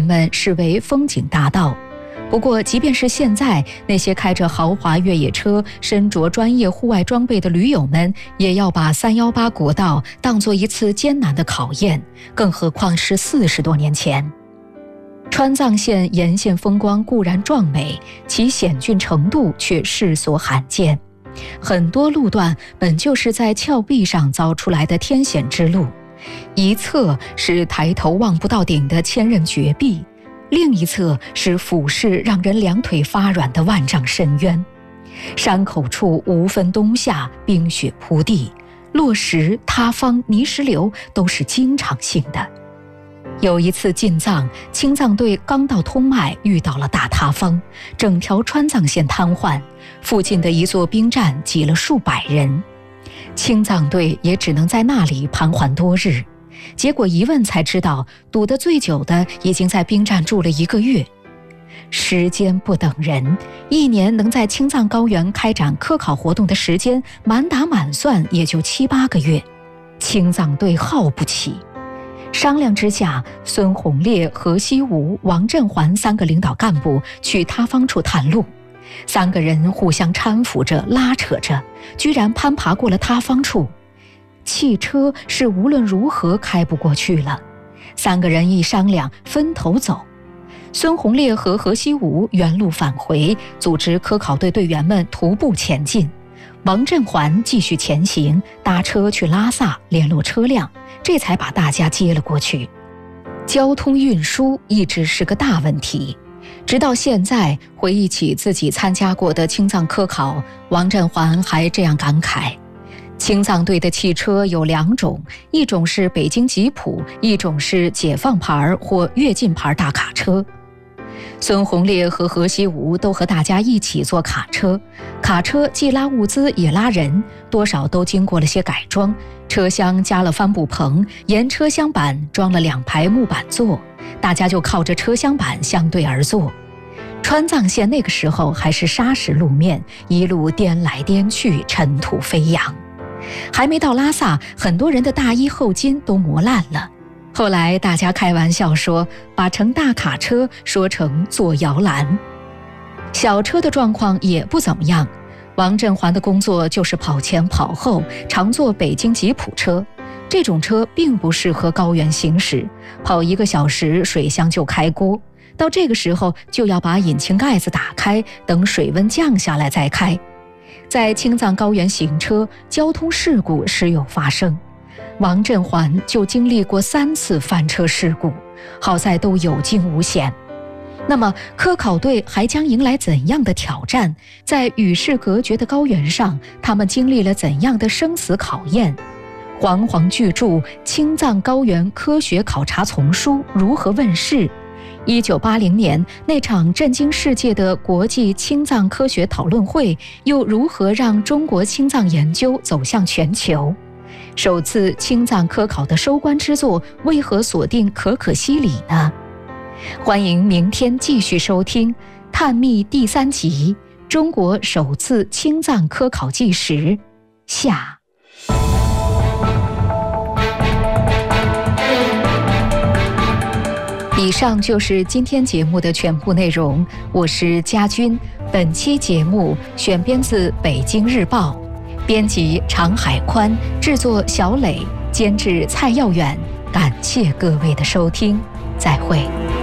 们视为风景大道。不过即便是现在，那些开着豪华越野车、身着专业户外装备的驴友们，也要把318国道当作一次艰难的考验，更何况是40多年前。川藏线沿线风光固然壮美，其险峻程度却世所罕见。很多路段本就是在峭壁上凿出来的天险之路，一侧是抬头望不到顶的千仞绝壁，另一侧是俯视让人两腿发软的万丈深渊。山口处无分冬夏，冰雪铺地，落石、塌方、泥石流都是经常性的。有一次进藏，青藏队刚到通麦，遇到了大塌方，整条川藏线瘫痪，附近的一座兵站挤了数百人，青藏队也只能在那里盘桓多日。结果一问才知道，堵得最久的已经在兵站住了1个月。时间不等人，1年能在青藏高原开展科考活动的时间，满打满算也就7、8个月，青藏队耗不起。商量之下，孙洪烈、何西武、王振环3个领导干部去塌方处探路，3个人互相搀扶着、拉扯着，居然攀爬过了塌方处。汽车是无论如何开不过去了，3个人一商量，分头走。孙洪烈和何西武原路返回，组织科考队队员们徒步前进。王振环继续前行，搭车去拉萨联络车辆，这才把大家接了过去。交通运输一直是个大问题，直到现在回忆起自己参加过的青藏科考，王振环还这样感慨：青藏队的汽车有2种，一种是北京吉普，一种是解放牌或跃进牌大卡车。孙洪烈和何西武都和大家一起坐卡车，卡车既拉物资也拉人，多少都经过了些改装，车厢加了帆布棚，沿车厢板装了2排木板座，大家就靠着车厢板相对而坐。川藏线那个时候还是砂石路面，一路颠来颠去，尘土飞扬。还没到拉萨，很多人的大衣后襟都磨烂了。后来大家开玩笑说，把乘大卡车说成坐摇篮。小车的状况也不怎么样，王振环的工作就是跑前跑后，常坐北京吉普车。这种车并不适合高原行驶，跑1个小时水箱就开锅，到这个时候就要把引擎盖子打开，等水温降下来再开。在青藏高原行车，交通事故时有发生，王振环就经历过3次翻车事故，好在都有惊无险。那么科考队还将迎来怎样的挑战？在与世隔绝的高原上，他们经历了怎样的生死考验？煌煌巨著《青藏高原科学考察丛书》如何问世？1980年那场震惊世界的国际青藏科学讨论会，又如何让中国青藏研究走向全球？首次青藏科考的收官之作为何锁定可可西里呢？欢迎明天继续收听《探秘》第3集《中国首次青藏科考纪实》下。以上就是今天节目的全部内容，我是佳君。本期节目选编自《北京日报》，编辑常海宽，制作小磊，监制蔡耀远。感谢各位的收听，再会。